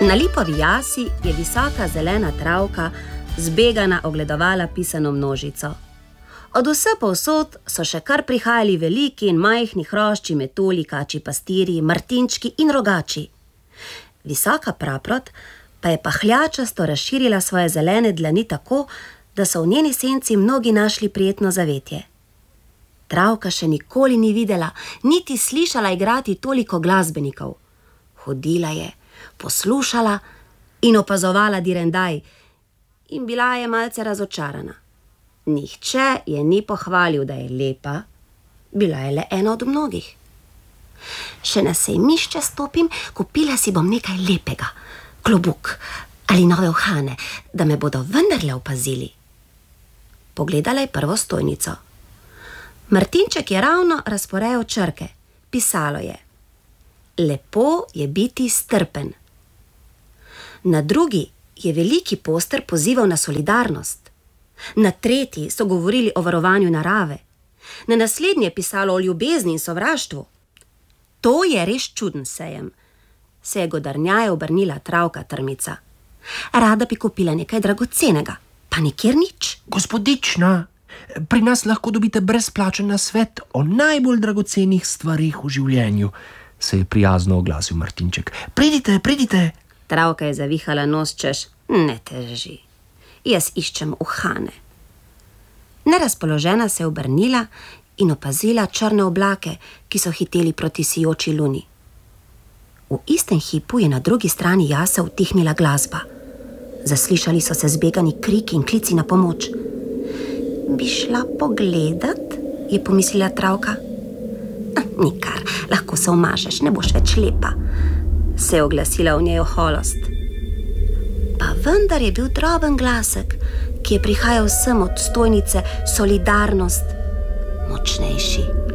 Na lipovi jasi je visoka zelena travka zbegana ogledovala pisano množico. Od vse povsod so še kar prihajali veliki in majhni hrošči, metulji, kačji pastirji, martinčki in rogači. Visoka praprot pa je pahljačasto razširila svoje zelene dlani tako, da so v njeni senci mnogi našli prijetno zavetje. Travka še nikoli ni videla, niti slišala igrati toliko glasbenikov. Hodila je, poslušala in opazovala direndaj in bila je malce razočarana. Nihče je ni pohvalil, da je lepa, bila je le ena od mnogih. Še na sejmišče stopim, kupila si bom nekaj lepega, klobuk ali nove uhane, da me bodo vendarle opazili. Pogledala je prvo stojnico. Martinček je ravno razporejal črke. Pisalo je: lepo je biti strpen. Na drugi je veliki poster pozival na solidarnost. Na tretji so govorili o varovanju narave. Na naslednji je pisalo o ljubezni in sovraštvu. To je res čuden sejem, se je godrnjaje obrnila travka trmica. Rada bi kupila nekaj dragocenega, pa nikjer nič. Gospodična, pri nas lahko dobite brezplačen nasvet o najbolj dragocenih stvarih v življenju, se je prijazno oglasil Martinček. Pridite, pridite. Travka je zavihala nos, češ, ne teži. Jaz iščem uhane. Nerazpoložena se je obrnila in opazila črne oblake, ki so hiteli proti sijoči luni. V istem hipu je na drugi strani jase utihnila glasba. Zaslišali so se zbegani kriki in klici na pomoč. Bi šla pogledat, je pomislila travka. Nikar, lahko se umažeš, ne boš več lepa, se je oglasila v njej oholost. Pa vendar je bil droben glasek, ki je prihajal sem od stojnice Solidarnost, močnejši.